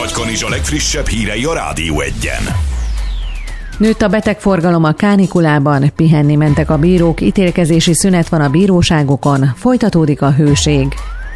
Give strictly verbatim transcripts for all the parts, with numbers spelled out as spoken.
Nagykanizsa legfrissebb hírei a Rádió Egyen. Nőtt a betegforgalom a kánikulában, pihenni mentek a bírók, ítélkezési szünet van a bíróságokon, folytatódik a hőség.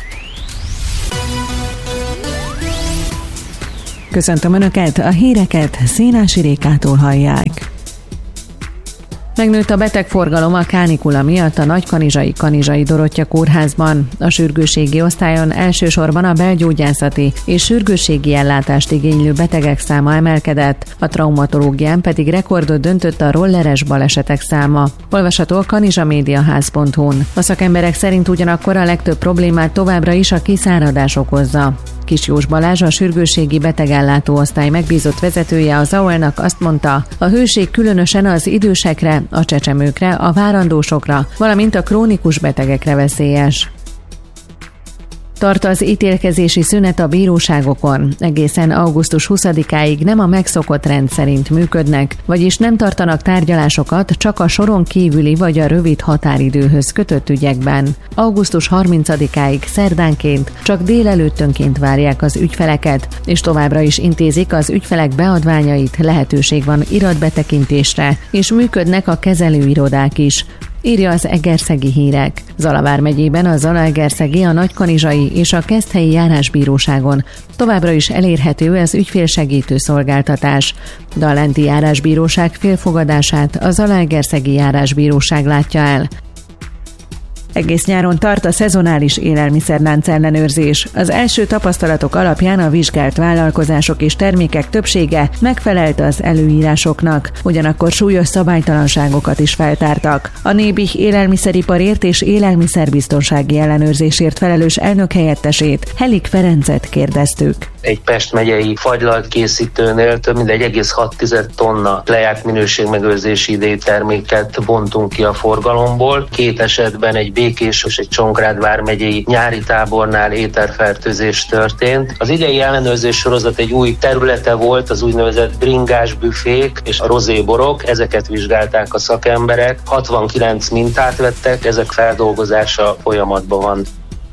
Köszöntöm Önöket, a híreket Szénási Rékától hallják. Megnőtt a betegforgalom a kánikula miatt a nagykanizsai Kanizsai Dorottya kórházban. A sürgősségi osztályon elsősorban a belgyógyászati és sürgősségi ellátást igénylő betegek száma emelkedett, a traumatológián pedig rekordot döntött a rolleres balesetek száma. Olvasható a kanizsamediaház pont hu-n. A szakemberek szerint ugyanakkor a legtöbb problémát továbbra is a kiszáradás okozza. Kis Jós Balázs, a sürgősségi betegellátó osztály megbízott vezetője az á o el-nak azt mondta, a hőség különösen az idősekre, a csecsemőkre, a várandósokra, valamint a krónikus betegekre veszélyes. Tart az ítélkezési szünet a bíróságokon. Egészen augusztus huszadikáig nem a megszokott rend szerint működnek, vagyis nem tartanak tárgyalásokat csak a soron kívüli vagy a rövid határidőhöz kötött ügyekben. augusztus harmincadikáig szerdánként csak délelőttönként várják az ügyfeleket, és továbbra is intézik az ügyfelek beadványait, lehetőség van iratbetekintésre, és működnek a kezelőirodák is, írja az Egerszegi Hírek. Zala vármegyében a Zalaegerszegi, a Nagykanizsai és a Keszthelyi járásbíróságon továbbra is elérhető az ügyfélsegítő szolgáltatás, de a lenti járásbíróság félfogadását a Zalaegerszegi járásbíróság látja el. Egész nyáron tart a szezonális élelmiszerlánc ellenőrzés. Az első tapasztalatok alapján a vizsgált vállalkozások és termékek többsége megfelelt az előírásoknak, ugyanakkor súlyos szabálytalanságokat is feltártak. A Nébih élelmiszeriparért és élelmiszerbiztonsági ellenőrzésért felelős elnökhelyettesét, Helik Ferencet kérdeztük. Egy Pest megyei fagylalt készítőnél több mint egy egész hat tonna lejárt minőségmegőrzési idejű terméket bontunk ki a forgalomból. Két esetben egy Békés és egy Csongrád vármegyei nyári tábornál éterfertőzés történt. Az idei ellenőrzés sorozat egy új területe volt, az úgynevezett bringás büfék és a rozéborok, ezeket vizsgálták a szakemberek. hatvankilenc mintát vettek, ezek feldolgozása folyamatban van.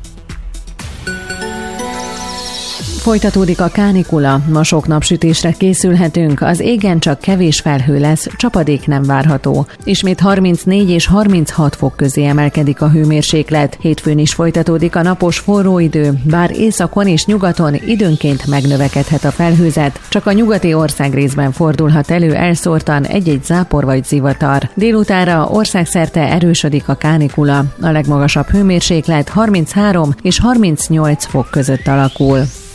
Folytatódik a kánikula, ma sok napsütésre készülhetünk, az égen csak kevés felhő lesz, csapadék nem várható. Ismét harmincnégy és harminchat fok közé emelkedik a hőmérséklet. Hétfőn is folytatódik a napos forró idő, bár északon és nyugaton időnként megnövekedhet a felhőzet, csak a nyugati országrészben fordulhat elő elszórtan egy-egy zápor vagy zivatar. Délutánra országszerte erősödik a kánikula, a legmagasabb hőmérséklet harminchárom és harmincnyolc fok között alakul.